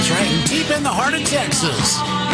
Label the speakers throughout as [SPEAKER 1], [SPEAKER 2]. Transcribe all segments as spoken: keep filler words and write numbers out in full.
[SPEAKER 1] That's right, and deep in the heart of Texas,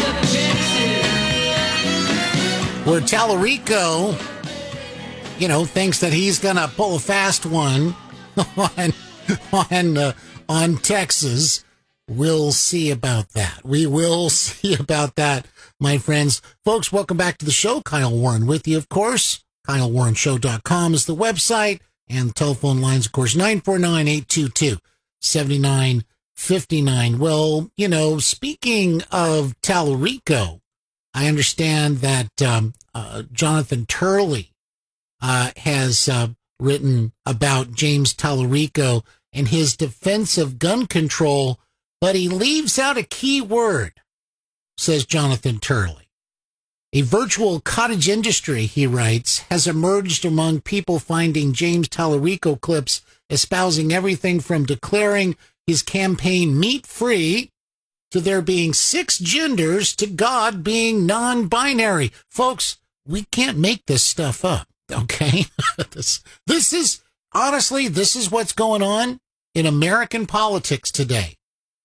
[SPEAKER 1] where Tallarico, you know, thinks that he's going to pull a fast one on on uh, on Texas. We'll see about that. We will see about that, my friends. Folks, welcome back to the show. Kyle Warren with you, of course. Kyle Warren Show dot com is the website, and the telephone lines, of course, nine four nine, eight two two, seven nine five nine. Well, you know, speaking of Tallarico, I understand that um, uh, Jonathan Turley uh, has uh, written about James Tallarico and his defense of gun control, but he leaves out a key word, says Jonathan Turley. A virtual cottage industry, he writes, has emerged among people finding James Tallarico clips espousing everything from declaring his campaign meat-free to there being six genders to God being non-binary. Folks, we can't make this stuff up, okay? this, this is, honestly, this is what's going on in American politics today.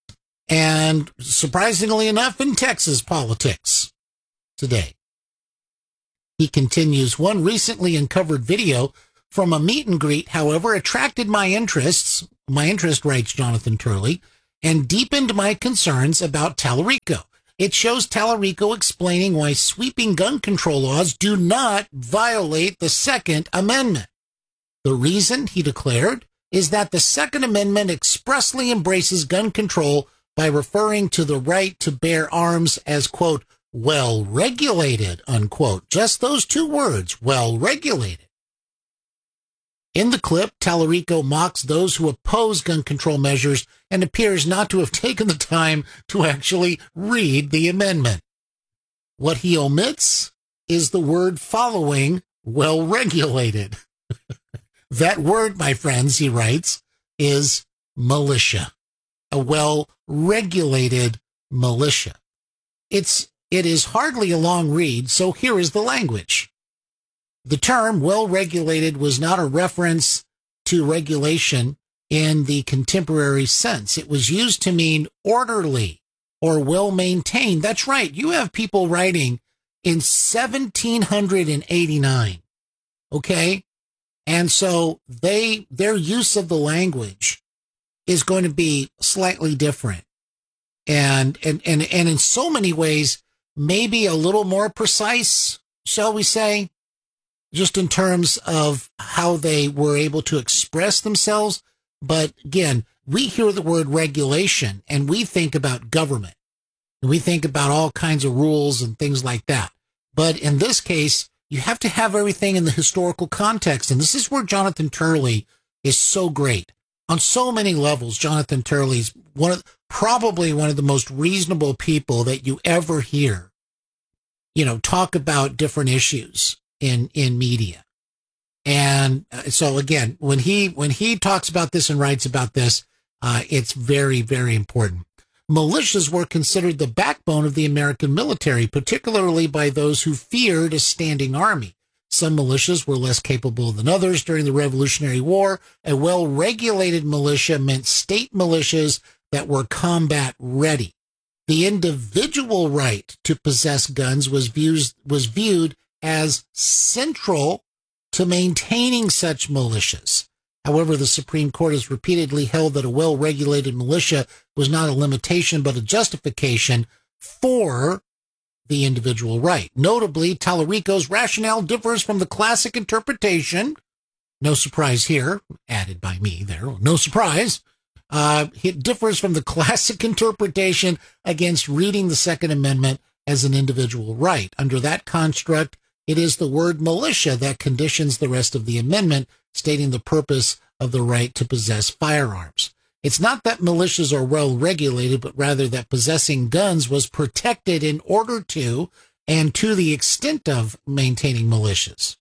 [SPEAKER 1] And surprisingly enough, in Texas politics today. He continues, one recently uncovered video from a meet and greet, however, attracted my interests, my interest, writes Jonathan Turley, and deepened my concerns about Tallarico. It shows Tallarico explaining why sweeping gun control laws do not violate the Second Amendment. The reason, he declared, is that the Second Amendment expressly embraces gun control by referring to the right to bear arms as, quote, well-regulated, unquote. Just those two words, well-regulated. In the clip, Tallarico mocks those who oppose gun control measures and appears not to have taken the time to actually read the amendment. What he omits is the word following, well-regulated. That word, my friends, he writes, is militia. A well-regulated militia. It's, it is hardly a long read, so here is the language. The term well-regulated was not a reference to regulation in the contemporary sense. It was used to mean orderly or well-maintained. That's right. You have people writing in seventeen eighty-nine. Okay? And so they, their use of the language is going to be slightly different. And, and, and, and in so many ways, maybe a little more precise, shall we say, just in terms of how they were able to express themselves. But again, we hear the word regulation and we think about government. And we think about all kinds of rules and things like that. But in this case, you have to have everything in the historical context. And this is where Jonathan Turley is so great. On so many levels, Jonathan Turley's one of, probably one of the most reasonable people that you ever hear, you know, talk about different issues in, in media. And so again, when he, when he talks about this and writes about this, uh, it's very, very important. Militias were considered the backbone of the American military, particularly by those who feared a standing army. Some militias were less capable than others during the Revolutionary War. A well-regulated militia meant state militias that were combat ready. The individual right to possess guns was views, was viewed as central to maintaining such militias. However, the Supreme Court has repeatedly held that a well-regulated militia was not a limitation but a justification for the individual right. Notably, Tallarico's rationale differs from the classic interpretation. No surprise here, added by me there. No surprise. Uh, it differs from the classic interpretation against reading the Second Amendment as an individual right. Under that construct, it is the word militia that conditions the rest of the amendment, stating the purpose of the right to possess firearms. It's not that militias are well regulated, but rather that possessing guns was protected in order to and to the extent of maintaining militias.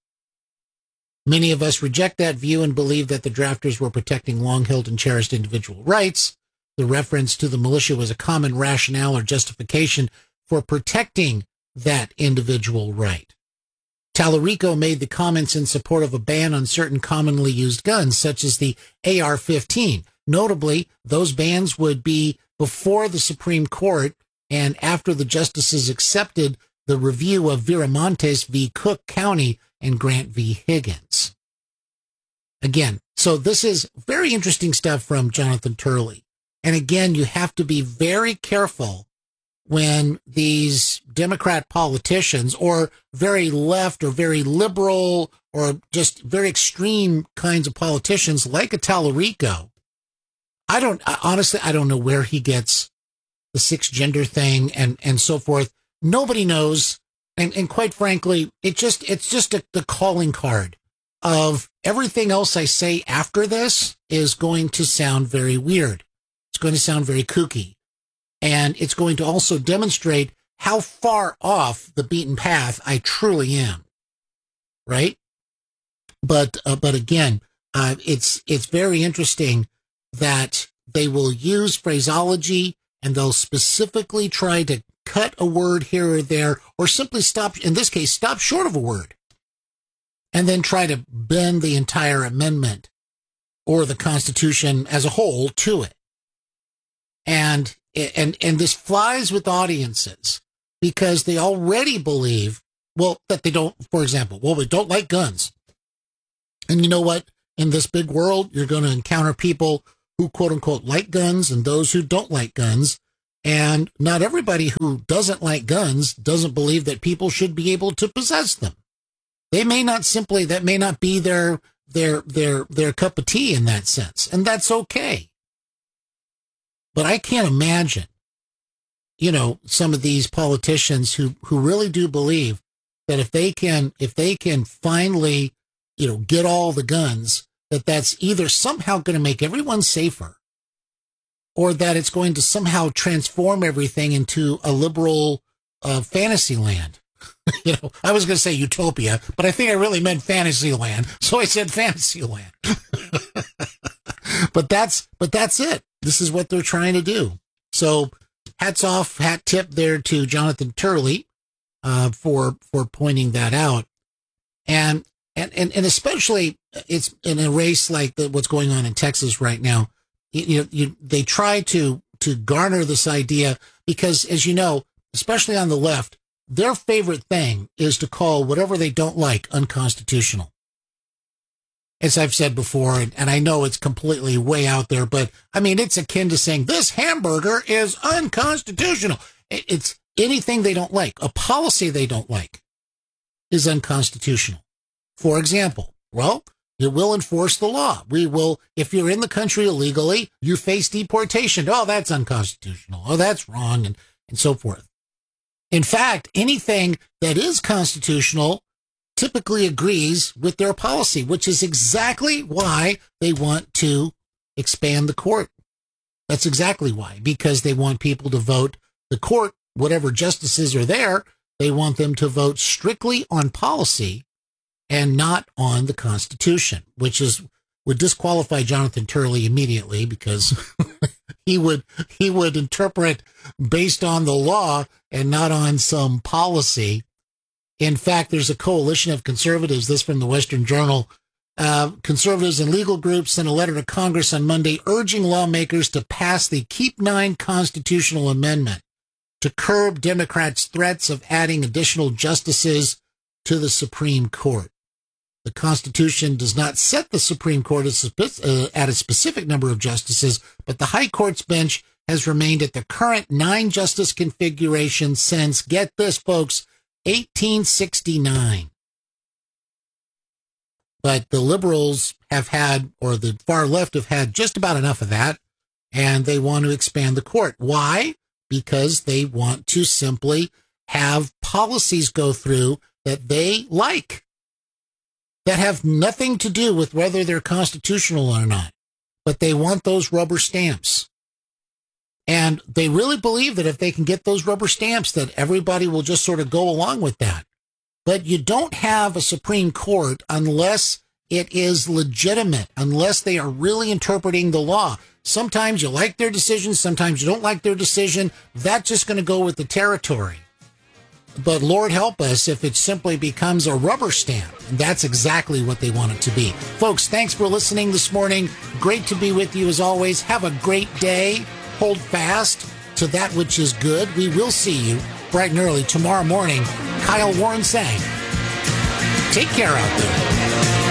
[SPEAKER 1] Many of us reject that view and believe that the drafters were protecting long-held and cherished individual rights. The reference to the militia was a common rationale or justification for protecting that individual right. Tallarico made the comments in support of a ban on certain commonly used guns, such as the A R fifteen, Notably, those bans would be before the Supreme Court and after the justices accepted the review of Viramontes v. Cook County and Grant v. Higgins. Again, so this is very interesting stuff from Jonathan Turley. And again, you have to be very careful when these Democrat politicians or very left or very liberal or just very extreme kinds of politicians like a Tallarico. I don't, honestly, I don't know where he gets the six gender thing and, and so forth. Nobody knows. And, and quite frankly, it just, it's just a, the calling card of everything else I say after this is going to sound very weird. It's going to sound very kooky. And it's going to also demonstrate how far off the beaten path I truly am. Right? But, uh, but again, uh, it's, it's very interesting that they will use phraseology and they'll specifically try to cut a word here or there, or simply stop, in this case, stop short of a word, and then try to bend the entire amendment or the Constitution as a whole to it. And, and, and this flies with audiences because they already believe, well, that they don't, for example, well, we don't like guns. And you know what? In this big world, you're going to encounter people who quote unquote like guns and those who don't like guns. And not everybody who doesn't like guns doesn't believe that people should be able to possess them. They may not simply, that may not be their, their, their, their cup of tea in that sense. And that's okay. But I can't imagine, you know, some of these politicians who, who really do believe that if they can, if they can finally, you know, get all the guns, that that's either somehow going to make everyone safer or that it's going to somehow transform everything into a liberal uh, fantasy land. You know, I was going to say utopia, but I think I really meant fantasy land. So I said fantasy land. But that's, but that's it. This is what they're trying to do. So hats off, hat tip there to Jonathan Turley uh, for, for pointing that out. And, and, and, and especially it's in a race like the, what's going on in Texas right now. You know, you, they try to, to garner this idea because, as you know, especially on the left, their favorite thing is to call whatever they don't like unconstitutional. As I've said before, and, and I know it's completely way out there, but I mean, it's akin to saying this hamburger is unconstitutional. It, it's anything they don't like. A policy they don't like is unconstitutional. For example, well, it will enforce the law. We will, if you're in the country illegally, you face deportation. Oh, that's unconstitutional. Oh, that's wrong, and, and so forth. In fact, anything that is constitutional typically agrees with their policy, which is exactly why they want to expand the court. That's exactly why, because they want people to vote the court, whatever justices are there, they want them to vote strictly on policy and not on the Constitution, which is would disqualify Jonathan Turley immediately because he would he would interpret based on the law and not on some policy. In fact, there's a coalition of conservatives, this from the Western Journal, uh, conservatives and legal groups sent a letter to Congress on Monday urging lawmakers to pass the Keep Nine constitutional amendment to curb Democrats' threats of adding additional justices to the Supreme Court. The Constitution does not set the Supreme Court at a specific number of justices, but the High Court's bench has remained at the current nine-justice configuration since, get this, folks, eighteen sixty-nine. But the liberals have had, or the far left have had just about enough of that, and they want to expand the court. Why? Because they want to simply have policies go through that they like, that have nothing to do with whether they're constitutional or not, but they want those rubber stamps. And they really believe that if they can get those rubber stamps, that everybody will just sort of go along with that. But you don't have a Supreme Court unless it is legitimate, unless they are really interpreting the law. Sometimes you like their decision, sometimes you don't like their decision. That's just going to go with the territory. but Lord help us if it simply becomes a rubber stamp. And that's exactly what they want it to be. Folks, thanks for listening this morning. Great to be with you as always. Have a great day. Hold fast to that which is good. We will see you bright and early tomorrow morning. Kyle Warren saying, take care out there.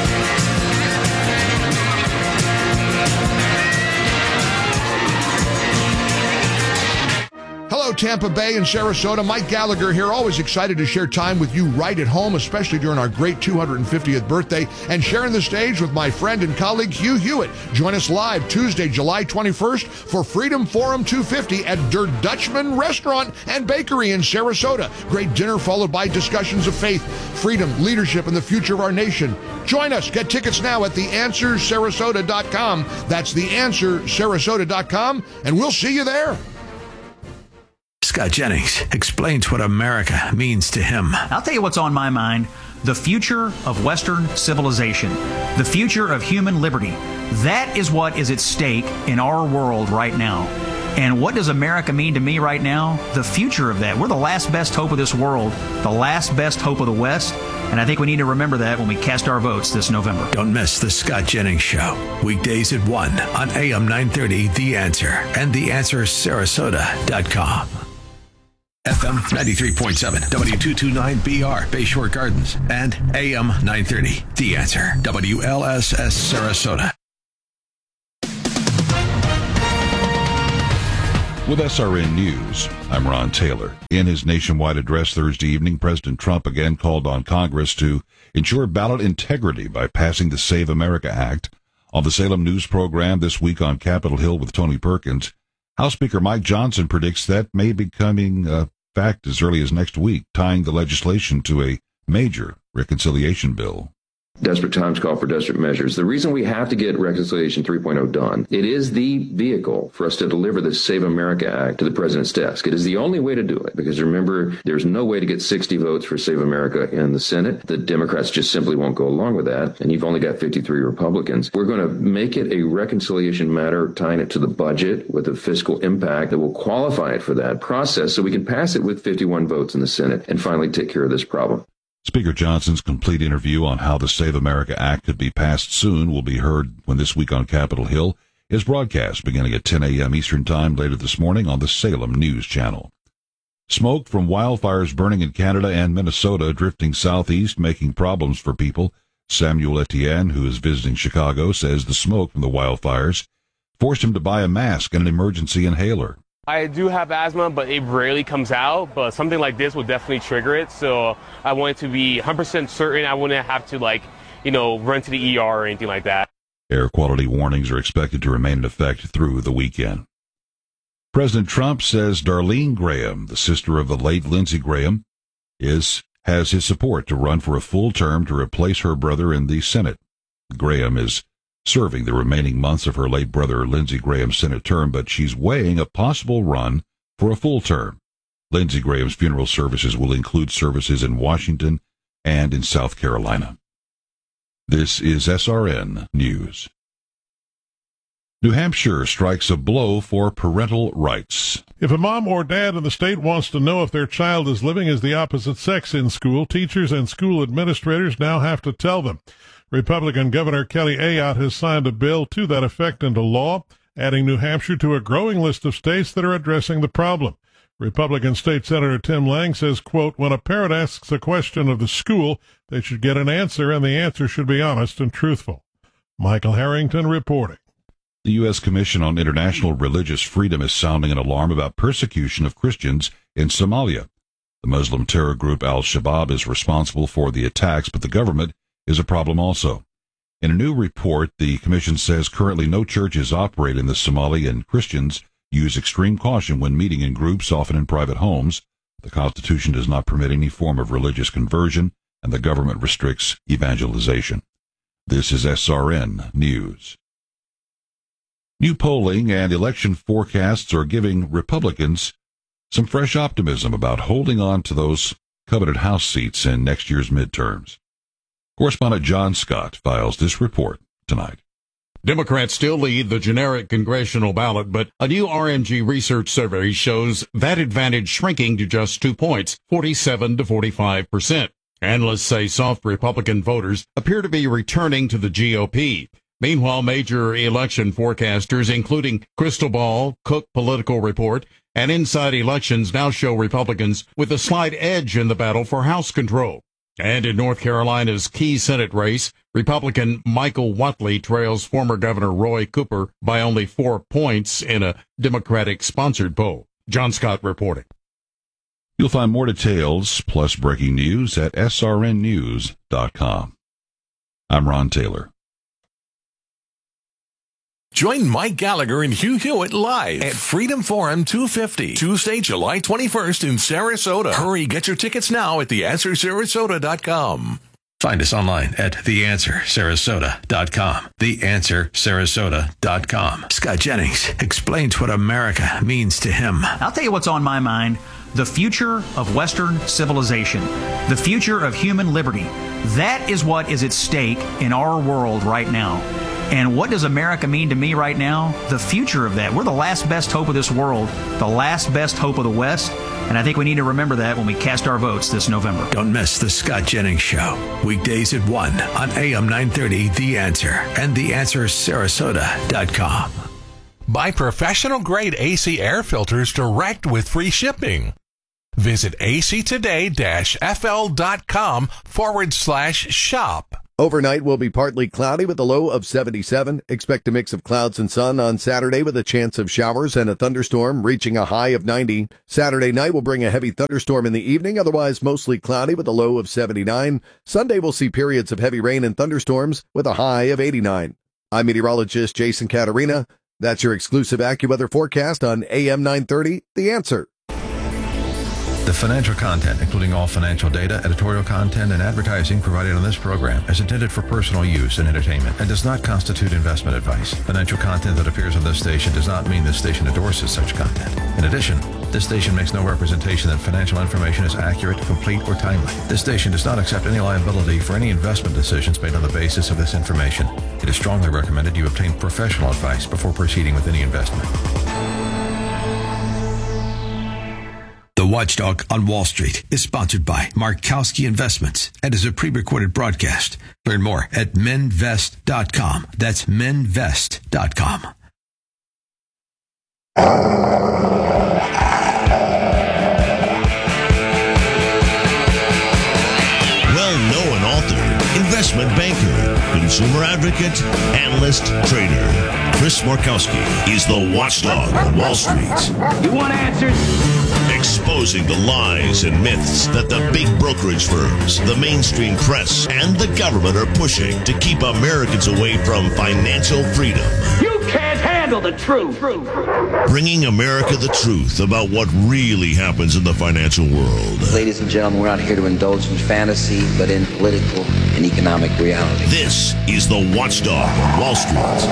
[SPEAKER 2] Hello, Tampa Bay and Sarasota. Mike Gallagher here, always excited to share time with you right at home, especially during our great two hundred fiftieth birthday, and sharing the stage with my friend and colleague Hugh Hewitt. Join us live Tuesday, July twenty-first for Freedom Forum two fifty at Der Dutchman Restaurant and Bakery in Sarasota. Great dinner followed by discussions of faith, freedom, leadership, and the future of our nation. Join us. Get tickets now at the answer sarasota dot com. That's the answer sarasota dot com, and we'll see you there.
[SPEAKER 3] Scott Jennings explains what America means to him.
[SPEAKER 4] I'll tell you what's on my mind. The future of Western civilization. The future of human liberty. That is what is at stake in our world right now. And what does America mean to me right now? The future of that. We're the last best hope of this world. The last best hope of the West. And I think we need to remember that when we cast our votes this November.
[SPEAKER 3] Don't miss the Scott Jennings Show. Weekdays at one on A M nine thirty, The Answer, and the answer sarasota dot com. F M ninety-three point seven, W two twenty-nine B R, Bayshore Gardens, and A M nine thirty, The Answer, W L S S Sarasota.
[SPEAKER 5] With S R N News, I'm Ron Taylor. In his nationwide address Thursday evening, President Trump again called on Congress to ensure ballot integrity by passing the Save America Act. On the Salem News program this week on Capitol Hill with Tony Perkins, House Speaker Mike Johnson predicts that may be coming uh, fact as early as next week, tying the legislation to a major reconciliation bill.
[SPEAKER 6] Desperate times call for desperate measures. The reason we have to get Reconciliation three point oh done, it is the vehicle for us to deliver the Save America Act to the president's desk. It is the only way to do it, because remember, there's no way to get sixty votes for Save America in the Senate. The Democrats just simply won't go along with that, and you've only got fifty-three Republicans. We're going to make it a reconciliation matter, tying it to the budget with a fiscal impact that will qualify it for that process so we can pass it with fifty-one votes in the Senate and finally take care of this problem.
[SPEAKER 5] Speaker Johnson's complete interview on how the Save America Act could be passed soon will be heard when This Week on Capitol Hill is broadcast beginning at ten a.m. Eastern Time later this morning on the Salem News Channel. Smoke from wildfires burning in Canada and Minnesota drifting southeast, making problems for people. Samuel Etienne, who is visiting Chicago, says the smoke from the wildfires forced him to buy a mask and an emergency inhaler.
[SPEAKER 7] I do have asthma, but it rarely comes out, but something like this will definitely trigger it, so I wanted to be one hundred percent certain I wouldn't have to, like, you know, run to the E R or anything like that.
[SPEAKER 5] Air quality warnings are expected to remain in effect through the weekend. President Trump says Darlene Graham, the sister of the late Lindsey Graham, is has his support to run for a full term to replace her brother in the Senate. Graham is serving the remaining months of her late brother Lindsey Graham's Senate term, but she's weighing a possible run for a full term. Lindsey Graham's funeral services will include services in Washington and in South Carolina. This is S R N News. New Hampshire strikes a blow for parental rights.
[SPEAKER 8] If a mom or dad in the state wants to know if their child is living as the opposite sex in school, teachers and school administrators now have to tell them. Republican Governor Kelly Ayotte has signed a bill to that effect into law, adding New Hampshire to a growing list of states that are addressing the problem. Republican State Senator Tim Lang says, quote, when a parent asks a question of the school, they should get an answer, and the answer should be honest and truthful. Michael Harrington reporting.
[SPEAKER 5] The U S Commission on International Religious Freedom is sounding an alarm about persecution of Christians in Somalia. The Muslim terror group Al-Shabaab is responsible for the attacks, but the government is a problem also. In a new report, the Commission says currently no churches operate in the Somali, and Christians use extreme caution when meeting in groups, often in private homes. The Constitution does not permit any form of religious conversion, and the government restricts evangelization. This is S R N News. New polling and election forecasts are giving Republicans some fresh optimism about holding on to those coveted House seats in next year's midterms. Correspondent John Scott files this report tonight.
[SPEAKER 9] Democrats still lead the generic congressional ballot, but a new R M G research survey shows that advantage shrinking to just two points, forty-seven to forty-five percent. Analysts say soft Republican voters appear to be returning to the G O P. Meanwhile, major election forecasters, including Crystal Ball, Cook Political Report, and Inside Elections, now show Republicans with a slight edge in the battle for House control. And in North Carolina's key Senate race, Republican Michael Whatley trails former Governor Roy Cooper by only four points in a Democratic-sponsored poll. John Scott reporting.
[SPEAKER 5] You'll find more details plus breaking news at S R N news dot com. I'm Ron Taylor.
[SPEAKER 10] Join Mike Gallagher and Hugh Hewitt live at Freedom Forum two fifty, Tuesday, July twenty-first in Sarasota. Hurry, get your tickets now at the answer sarasota dot com.
[SPEAKER 3] Find us online at the answer sarasota dot com. the answer sarasota dot com. Scott Jennings explains what America means to him.
[SPEAKER 4] I'll tell you what's on my mind. The future of Western civilization. The future of human liberty. That is what is at stake in our world right now. And what does America mean to me right now? The future of that. We're the last best hope of this world, the last best hope of the West, and I think we need to remember that when we cast our votes this November.
[SPEAKER 3] Don't miss the Scott Jennings Show, weekdays at one on A M nine thirty, The Answer, and the answer sarasota dot com.
[SPEAKER 10] Buy professional-grade A C air filters direct with free shipping. Visit actoday-fl.com forward slash shop.
[SPEAKER 11] Overnight will be partly cloudy with a low of seventy-seven. Expect a mix of clouds and sun on Saturday with a chance of showers and a thunderstorm reaching a high of ninety. Saturday night will bring a heavy thunderstorm in the evening, otherwise mostly cloudy with a low of seventy-nine. Sunday will see periods of heavy rain and thunderstorms with a high of eighty-nine. I'm meteorologist Jason Caterina. That's your exclusive AccuWeather forecast on A M nine thirty, The Answer.
[SPEAKER 12] The financial content, including all financial data, editorial content, and advertising provided on this program is intended for personal use and entertainment and does not constitute investment advice. Financial content that appears on this station does not mean this station endorses such content. In addition, this station makes no representation that financial information is accurate, complete, or timely. This station does not accept any liability for any investment decisions made on the basis of this information. It is strongly recommended you obtain professional advice before proceeding with any investment.
[SPEAKER 3] The Watchdog on Wall Street is sponsored by Markowski Investments and is a pre-recorded broadcast. Learn more at menvest dot com. That's menvest dot com.
[SPEAKER 13] Well-known author, investment banker, consumer advocate, analyst, trader. Chris Markowski is the Watchdog on Wall Street.
[SPEAKER 14] You want answers?
[SPEAKER 13] Exposing the lies and myths that the big brokerage firms, the mainstream press, and the government are pushing to keep Americans away from financial freedom.
[SPEAKER 14] You can't handle the truth.
[SPEAKER 13] Bringing America the truth about what really happens in the financial world.
[SPEAKER 15] Ladies and gentlemen, we're not here to indulge in fantasy, but in political and economic reality.
[SPEAKER 13] This is the Watchdog on Wall Street.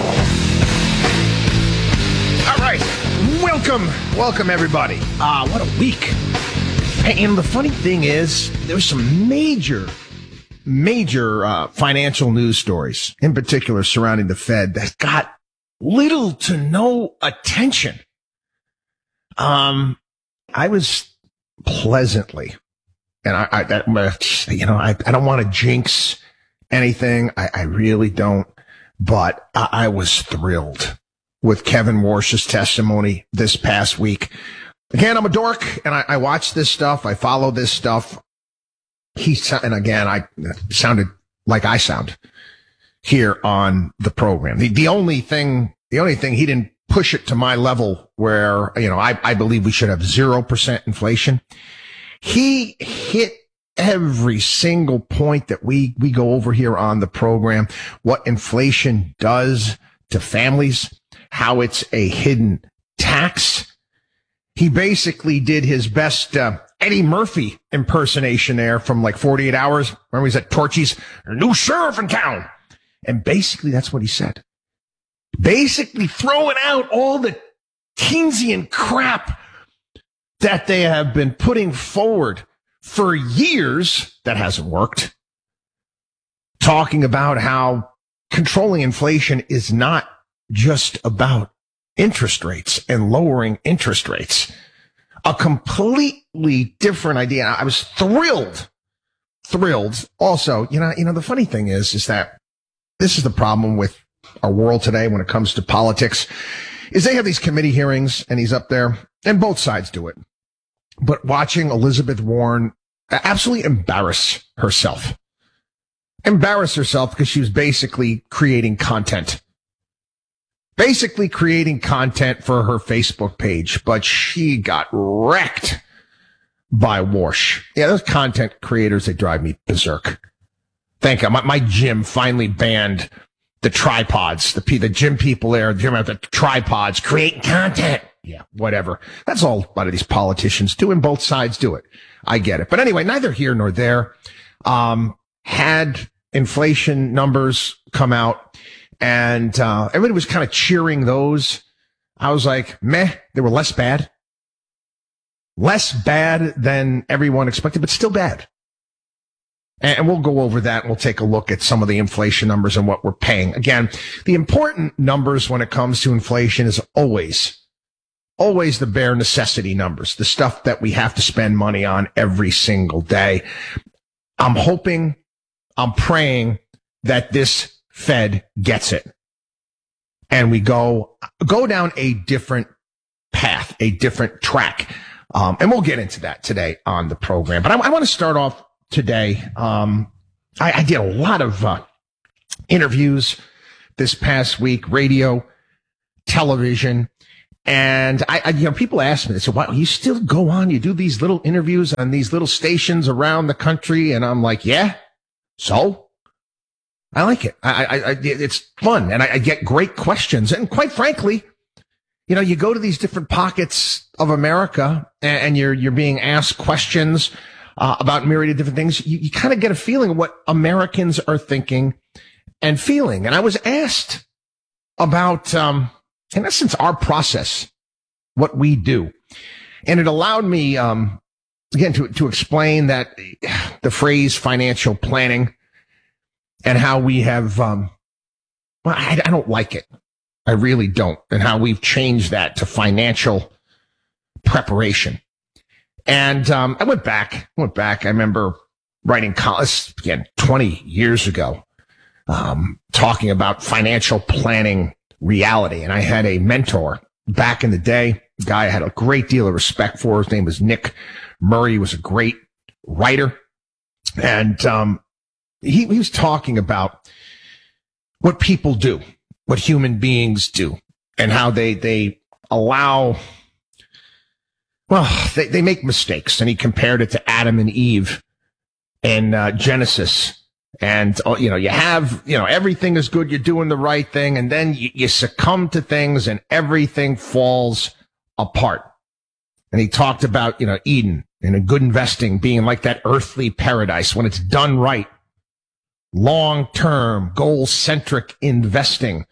[SPEAKER 16] All right. Welcome, welcome everybody. Ah, uh, what a week. Hey, and the funny thing is, there's some major, major uh, financial news stories, in particular surrounding the Fed, that got little to no attention. Um, I was pleasantly, and I, I that, you know, I, I don't want to jinx anything. I, I really don't, but I, I was thrilled with Kevin Warsh's testimony this past week. Again, I'm a dork, and I, I watch this stuff. I follow this stuff. He and again, I sounded like I sound here on the program. The, the only thing, the only thing he didn't push it to my level where, you know, I, I believe we should have zero percent inflation. He hit every single point that we, we go over here on the program, what inflation does to families, how it's a hidden tax. He basically did his best uh, Eddie Murphy impersonation there from like forty-eight hours. Remember he's at Torchy's, new sheriff in town. And basically that's what he said. Basically throwing out all the Keynesian crap that they have been putting forward for years that hasn't worked. Talking about how controlling inflation is not just about interest rates and lowering interest rates. A completely different idea. I was thrilled, thrilled. Also, you know, you know, the funny thing is, is that this is the problem with our world today when it comes to politics, is they have these committee hearings and he's up there and both sides do it. But watching Elizabeth Warren absolutely embarrass herself, embarrass herself because she was basically creating content, basically creating content for her Facebook page, but she got wrecked by Warsh. Yeah, those content creators, they drive me berserk. Thank God. My, my gym finally banned the tripods, the the gym people there, the gym out the tripods, creating content. Yeah, whatever. That's all a lot of these politicians do, and both sides do it. I get it. But anyway, neither here nor there. Um, had inflation numbers come out, and uh, everybody was kind of cheering those. I was like, meh, they were less bad. Less bad than everyone expected, but still bad. And we'll go over that and we'll take a look at some of the inflation numbers and what we're paying. Again, the important numbers when it comes to inflation is always, always the bare necessity numbers, the stuff that we have to spend money on every single day. I'm hoping, I'm praying that this Fed gets it and we go, go down a different path, a different track. Um, and we'll get into that today on the program. But I, I want to start off today. Um, I, I did a lot of uh, interviews this past week, radio, television, and I, I, you know, people ask me, they say, "Why you still go on? You do these little interviews on these little stations around the country?" And I'm like, "Yeah, so I like it. I, I, I it's fun, and I, I get great questions. And quite frankly, you know, you go to these different pockets of America, and, and you're you're being asked questions Uh, about myriad of different things. You, you kind of get a feeling of what Americans are thinking and feeling. And I was asked about, um, in essence, our process, what we do. And it allowed me, um, again, to, to explain that the phrase financial planning and how we have, um, well, I, I don't like it. I really don't. And how we've changed that to financial preparation. And um, I went back, went back. I remember writing college, again, twenty years ago, um, talking about financial planning reality. And I had a mentor back in the day, a guy I had a great deal of respect for. His name was Nick Murray. He was a great writer. And um, he, he was talking about what people do, what human beings do, and how they they allow... Well, they, they make mistakes, and he compared it to Adam and Eve in uh, Genesis. And, uh, you know, you have, you know, everything is good. You're doing the right thing. And then you, you succumb to things and everything falls apart. And he talked about, you know, Eden and a good investing being like that earthly paradise when it's done right. Long-term, goal-centric investing.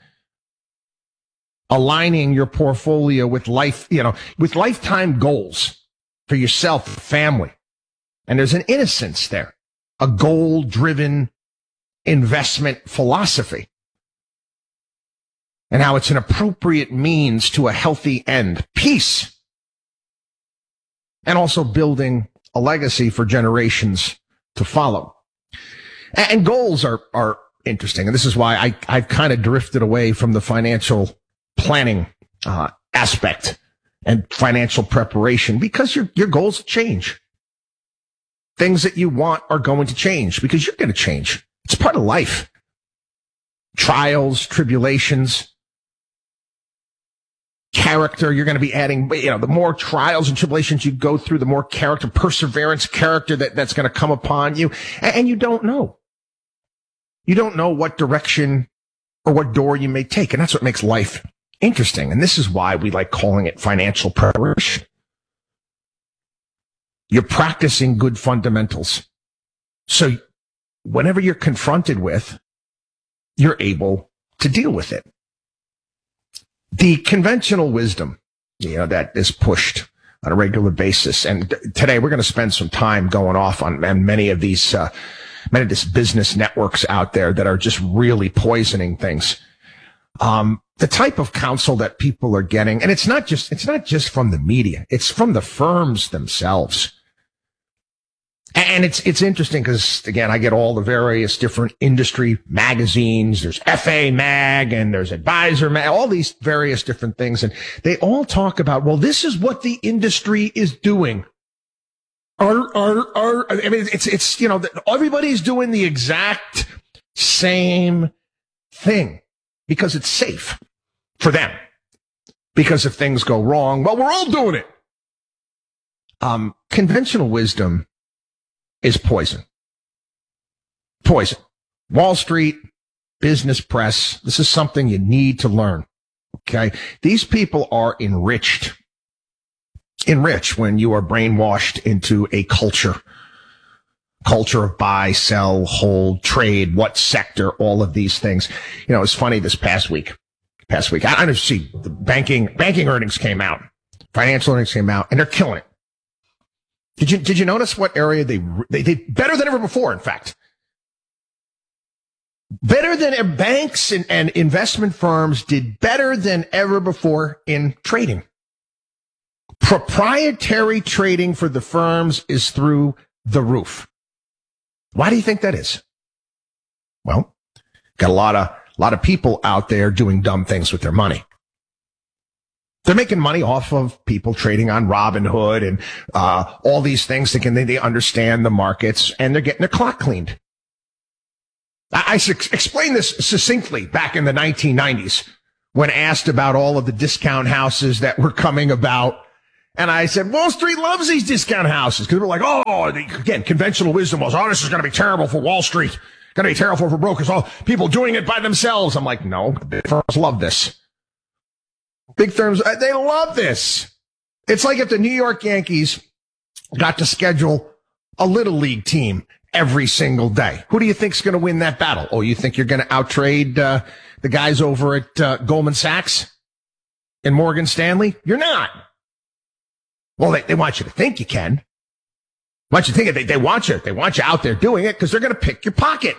[SPEAKER 16] Aligning your portfolio with life, you know, with lifetime goals for yourself, family. And there's an innocence there, a goal-driven investment philosophy, and how it's an appropriate means to a healthy end, peace, and also building a legacy for generations to follow. And goals are, are interesting. And this is why I, I've kind of drifted away from the financial planning uh, aspect and financial preparation, because your your goals change. Things that you want are going to change because you're going to change. It's part of life. Trials, tribulations, character. You're going to be adding, you know, the more trials and tribulations you go through, the more character, perseverance, character that, that's going to come upon you. And, and you don't know. You don't know what direction or what door you may take. And that's what makes life interesting. And this is why we like calling it financial preparation. You're practicing good fundamentals. So whenever you're confronted with, you're able to deal with it. The conventional wisdom, you know, that is pushed on a regular basis. And today we're going to spend some time going off on, on many of these, uh, many of these business networks out there that are just really poisoning things. Um, the type of counsel that people are getting, and it's not just, it's not just from the media, it's from the firms themselves. And it's, it's interesting because, again, I get all the various different industry magazines. There's F A Mag and there's Advisor Mag, all these various different things. And they all talk about, well, this is what the industry is doing. Are, are, are, I mean, it's, it's, you know, everybody's doing the exact same thing because it's safe for them. Because if things go wrong, well, we're all doing it. Um, conventional wisdom is poison. Poison. Wall Street, business press. This is something you need to learn. Okay. These people are enriched. Enriched when you are brainwashed into a culture. Culture of buy, sell, hold, trade, what sector, all of these things. You know, it's funny this past week. Past week. I, I don't see the banking, banking earnings came out. Financial earnings came out and they're killing it. Did you, did you notice what area they, they, they, better than ever before, in fact. Better than banks and, and investment firms did better than ever before in trading. Proprietary trading for the firms is through the roof. Why do you think that is? Well, got a lot of, a lot of people out there doing dumb things with their money. They're making money off of people trading on Robinhood and uh all these things, thinking they, they understand the markets, and they're getting their clock cleaned. I, I su- explained this succinctly back in the nineteen nineties when asked about all of the discount houses that were coming about. And I said, Wall Street loves these discount houses because we're like, oh, again, conventional wisdom was, oh, this is going to be terrible for Wall Street. Going to be terrible for brokers. Oh, people doing it by themselves. I'm like, no, firms love this. Big firms, they love this. It's like if the New York Yankees got to schedule a little league team every single day. Who do you think's going to win that battle? Oh, you think you're going to outtrade uh, the guys over at uh, Goldman Sachs and Morgan Stanley? You're not. Well, they, they want you to think you can. They want you to think it. They, they want you. They want you out there doing it because they're going to pick your pocket.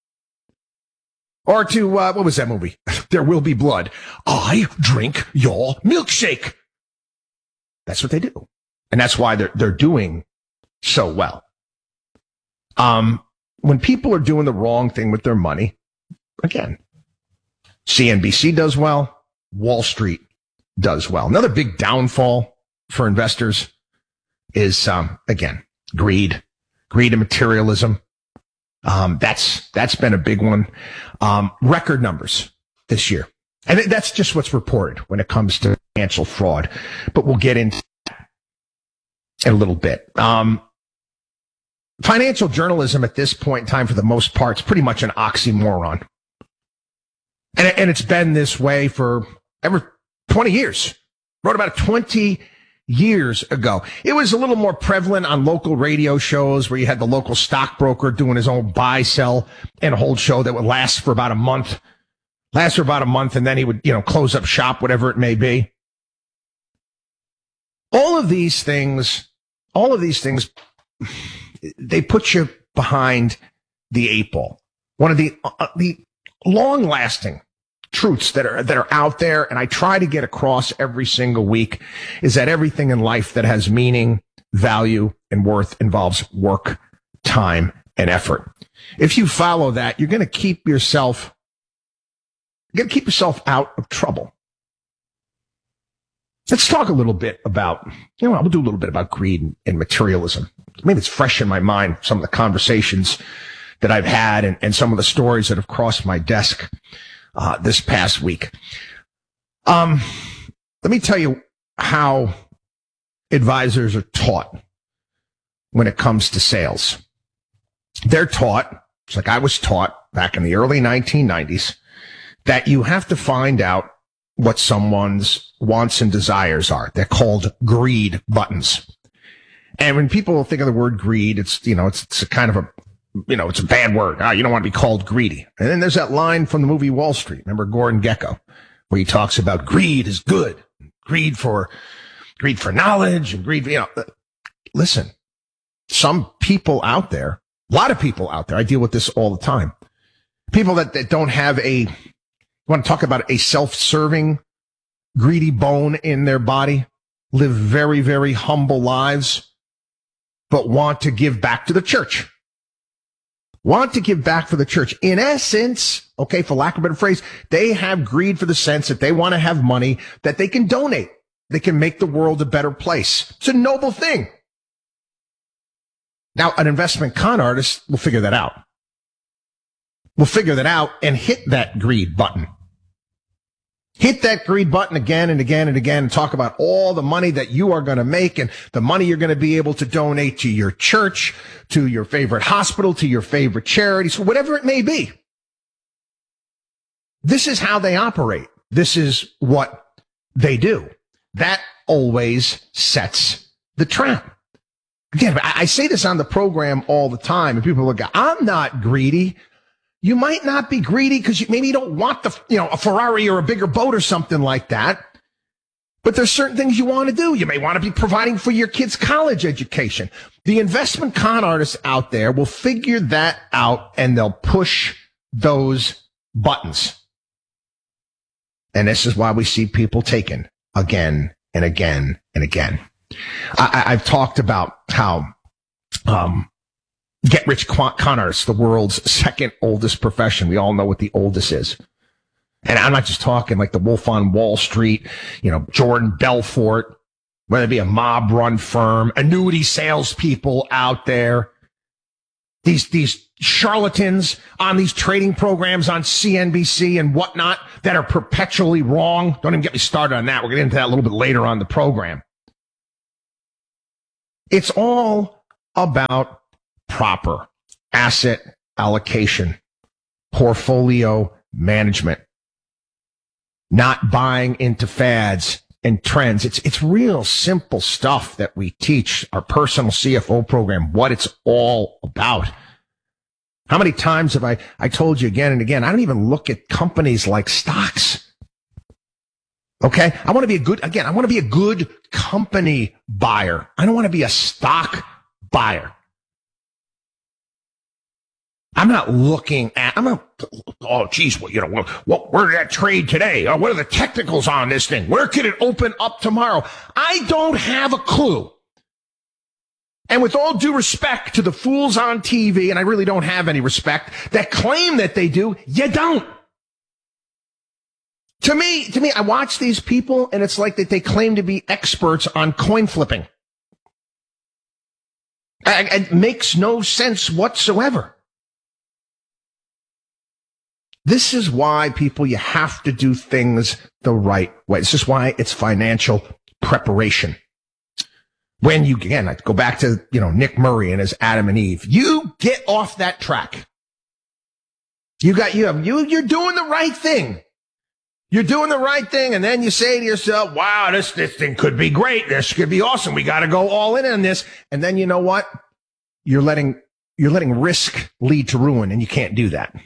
[SPEAKER 16] Or to, uh, what was that movie? There Will Be Blood. I drink your milkshake. That's what they do. And that's why they're, they're doing so well. Um, when people are doing the wrong thing with their money, again, C N B C does well. Wall Street does well. Another big downfall for investors is, um, again, greed, greed and materialism. Um, that's, that's been a big one. Um, record numbers this year. And that's just what's reported when it comes to financial fraud, but we'll get into that in a little bit. Um, financial journalism at this point in time, for the most part, is pretty much an oxymoron. And, and it's been this way for ever twenty years. Wrote about twenty years ago. It was a little more prevalent on local radio shows where you had the local stockbroker doing his own buy, sell, and hold show that would last for about a month. Last for about a month, and then he would, you know, close up shop, whatever it may be. All of these things, all of these things, they put you behind the eight ball. One of the uh, the long-lasting truths that are that are out there, and I try to get across every single week, is that everything in life that has meaning, value, and worth involves work, time, and effort. If you follow that, you're going to keep yourself, you're going to keep yourself out of trouble. Let's talk a little bit about, you know, I'll do a little bit about greed and, and materialism. Maybe it's fresh in my mind, some of the conversations that I've had and, and some of the stories that have crossed my desk Uh, this past week. Um, let me tell you how advisors are taught when it comes to sales. They're taught, just like I was taught back in the early nineteen nineties, that you have to find out what someone's wants and desires are. They're called greed buttons. And when people think of the word greed, it's, you know, it's, it's a kind of a, you know, it's a bad word. Ah, you don't want to be called greedy. And then there's that line from the movie Wall Street. Remember Gordon Gekko, where he talks about greed is good. Greed for, greed for knowledge and greed, you know, listen, some people out there A lot of people out there, I deal with this all the time. People that, that don't have a, you want to talk about a self-serving, greedy bone in their body, live very, very humble lives, but want to give back to the church. Want to give back for the church. In essence, okay, for lack of a better phrase, they have greed for the sense that they want to have money that they can donate. They can make the world a better place. It's a noble thing. Now, an investment con artist will figure that out. We'll figure that out and hit that greed button. Hit that greed button again and again and again and talk about all the money that you are going to make and the money you're going to be able to donate to your church, to your favorite hospital, to your favorite charities, whatever it may be. This is how they operate. This is what they do. That always sets the trap. Again, I say this on the program all the time, and people look, I'm not greedy. You might not be greedy because you, maybe you don't want the, you know, a Ferrari or a bigger boat or something like that. But there's certain things you want to do. You may want to be providing for your kids' college education. The investment con artists out there will figure that out and they'll push those buttons. And this is why we see people taken again and again and again. I, I've talked about how, um, get-rich con artists, the world's second oldest profession. We all know what the oldest is. And I'm not just talking like the Wolf on Wall Street, you know, Jordan Belfort, whether it be a mob-run firm, annuity salespeople out there, these, these charlatans on these trading programs on C N B C and whatnot that are perpetually wrong. Don't even get me started on that. We're going to get into that a little bit later on the program. It's all about proper asset allocation, portfolio management, not buying into fads and trends. It's, it's real simple stuff that we teach our personal C F O program, what it's all about. How many times have I, I told you again and again, I don't even look at companies like stocks. Okay. I want to be a good, again, I want to be a good company buyer. I don't want to be a stock buyer. I'm not looking at, I'm not, oh, geez, well, you know, what, what, where did that trade today? Or what are the technicals on this thing? Where could it open up tomorrow? I don't have a clue. And with all due respect to the fools on T V, and I really don't have any respect, that claim that they do, you don't. To me, to me, I watch these people and it's like that they claim to be experts on coin flipping. It makes no sense whatsoever. This is why, people, you have to do things the right way. This is why it's financial preparation. When you, again, I go back to, you know, Nick Murray and his Adam and Eve. You get off that track. You got, you have, you, you're doing the right thing. You're doing the right thing. And then you say to yourself, wow, this, this thing could be great. This could be awesome. We got to go all in on this. And then you know what? You're letting, you're letting risk lead to ruin, and you can't do that.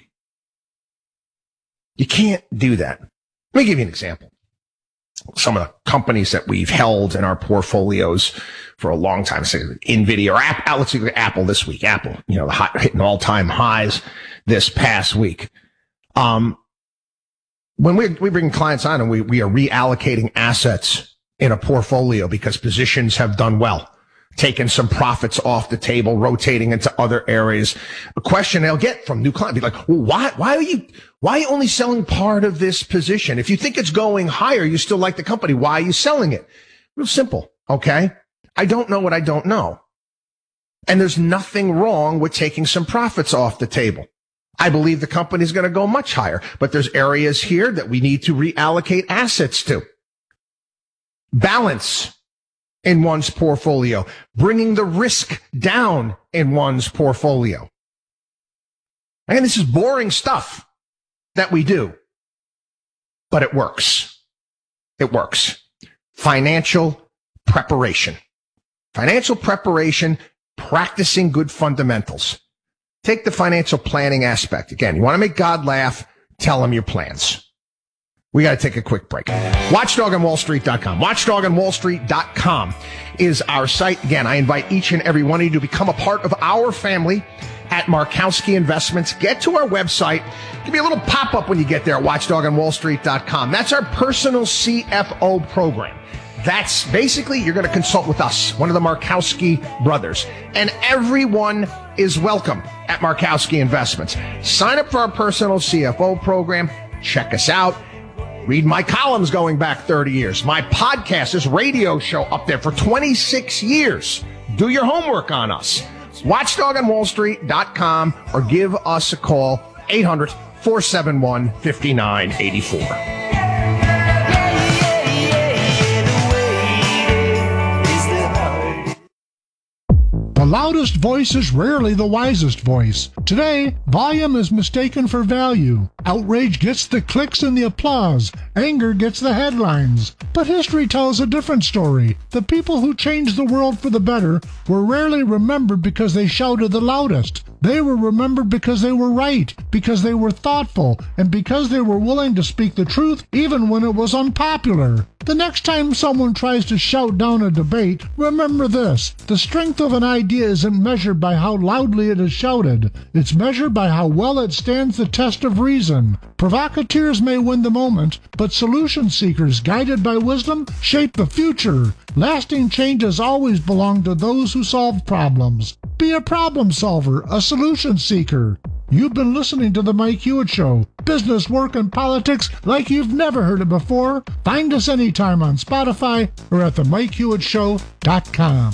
[SPEAKER 16] You can't do that. Let me give you an example. Some of the companies that we've held in our portfolios for a long time, say NVIDIA or Apple, let's look at Apple this week. Apple, you know, the hot, hitting all-time highs this past week. Um, when we, we bring clients on and we, we are reallocating assets in a portfolio because positions have done well, taking some profits off the table, rotating into other areas. A question they'll get from new clients be like, well, why, why are you, why are you only selling part of this position? If you think it's going higher, you still like the company. Why are you selling it? Real simple. Okay. I don't know what I don't know. And there's nothing wrong with taking some profits off the table. I believe the company is going to go much higher, but there's areas here that we need to reallocate assets to. Balance in one's portfolio, bringing the risk down in one's portfolio. And this is boring stuff that we do, but it works. It works. Financial preparation. Financial preparation, practicing good fundamentals. Take the financial planning aspect. Again, you want to make God laugh, tell him your plans. We got to take a quick break. watchdog on wall street dot com. watchdog on wall street dot com is our site. Again, I invite each and every one of you to become a part of our family at Markowski Investments. Get to our website. Give me a little pop-up when you get there at watchdog on wall street dot com. That's our personal C F O program. That's basically, you're going to consult with us, one of the Markowski brothers. And everyone is welcome at Markowski Investments. Sign up for our personal C F O program. Check us out. Read my columns going back thirty years. My podcast, this radio show up there for twenty-six years. Do your homework on us. watchdog on wall street dot com or give us a call, eight hundred, four seven one, five nine eight four.
[SPEAKER 17] The loudest voice is rarely the wisest voice. Today, volume is mistaken for value. Outrage gets the clicks and the applause. Anger gets the headlines. But history tells a different story. The people who changed the world for the better were rarely remembered because they shouted the loudest. They were remembered because they were right, because they were thoughtful, and because they were willing to speak the truth even when it was unpopular. The next time someone tries to shout down a debate, remember this: the strength of an idea isn't measured by how loudly it is shouted. It's measured by how well it stands the test of reason. Provocateurs may win the moment, but solution seekers, guided by wisdom, shape the future. Lasting changes always belong to those who solve problems. Be a problem solver, a solution seeker. You've been listening to The Mike Hewitt Show. Business, work, and politics like you've never heard it before. Find us anytime on Spotify or at the mike hewitt show dot com.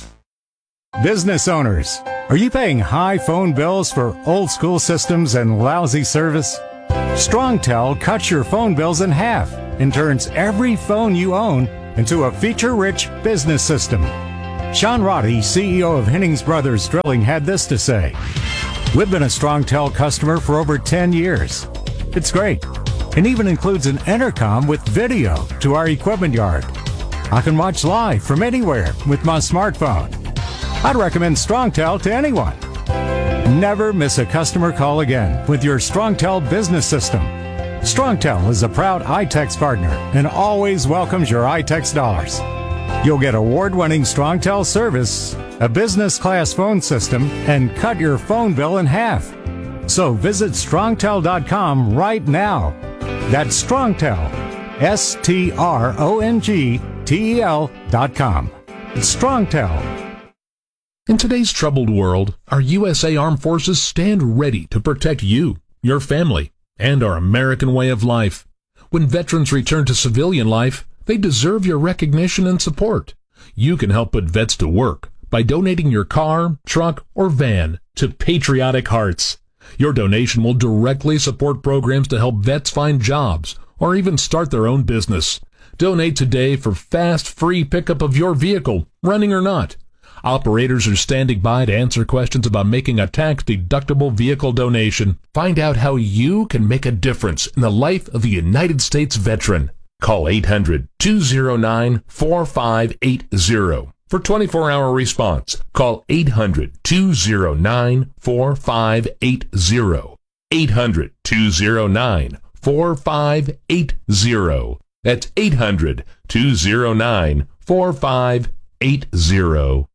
[SPEAKER 18] Business owners, are you paying high phone bills for old school systems and lousy service? StrongTel cuts your phone bills in half and turns every phone you own into a feature-rich business system. Sean Roddy, C E O of Hennings Brothers Drilling, had this to say: "We've been a StrongTel customer for over ten years. It's great. It even includes an intercom with video to our equipment yard. I can watch live from anywhere with my smartphone. I'd recommend StrongTel to anyone. Never miss a customer call again with your StrongTel business system. StrongTel is a proud iTex partner and always welcomes your iTex dollars. You'll get award-winning StrongTel service, a business-class phone system, and cut your phone bill in half. So visit strongtel dot com right now. That's StrongTel, S T R O N G T E L dot com. It's StrongTel.
[SPEAKER 19] In today's troubled world, our U S A Armed Forces stand ready to protect you, your family, and our American way of life. When veterans return to civilian life, they deserve your recognition and support. You can help put vets to work by donating your car, truck, or van to Patriotic Hearts. Your donation will directly support programs to help vets find jobs or even start their own business. Donate today for fast, free pickup of your vehicle, running or not. Operators are standing by to answer questions about making a tax-deductible vehicle donation. Find out how you can make a difference in the life of a United States veteran. Call eight hundred, two oh nine, four five eight oh. For twenty-four hour response, call eight hundred, two oh nine, four five eight oh. eight hundred, two oh nine, four five eight oh. That's eight hundred, two oh nine, four five eight oh.